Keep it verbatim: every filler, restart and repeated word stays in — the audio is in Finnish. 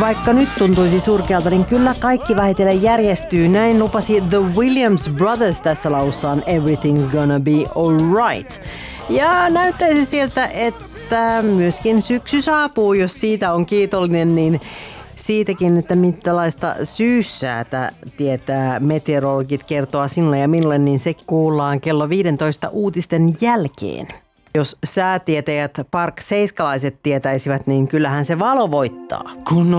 Vaikka nyt tuntuisi surkealta, niin kyllä kaikki vähitellen järjestyy. Näin lupasi The Williams Brothers tässä laussaan Everything's Gonna Be Alright. Ja näyttäisi siltä, että myöskin syksy saapuu, jos siitä on kiitollinen, niin siitäkin, että millaista syyssäätä tietää meteorologit kertoa sinulle ja minulle, niin se kuullaan kello viidentoista uutisten jälkeen. Jos säätietäjät Park Seiskalaiset tietäisivät, niin kyllähän se valo voittaa. Kun